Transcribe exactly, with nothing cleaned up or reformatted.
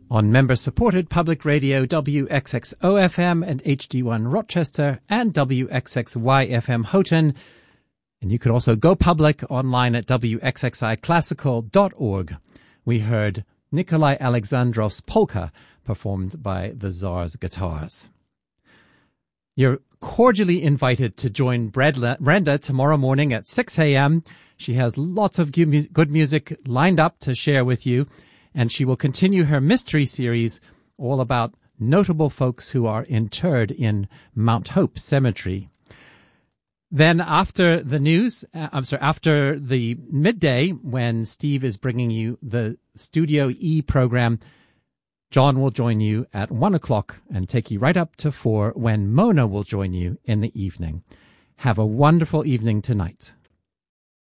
on member-supported public radio W X X O F M and H D one Rochester and W X X Y F M Houghton. And you could also go public online at W X X I classical dot org. We heard Nikolai Alexandrov's Polka, performed by the Tsar's Guitars. You're cordially invited to join Brenda tomorrow morning at six a.m. She has lots of good music lined up to share with you, and she will continue her mystery series all about notable folks who are interred in Mount Hope Cemetery. Then after the news, uh, I'm sorry, after the midday, when Steve is bringing you the Studio E program, John will join you at one o'clock and take you right up to four when Mona will join you in the evening. Have a wonderful evening tonight.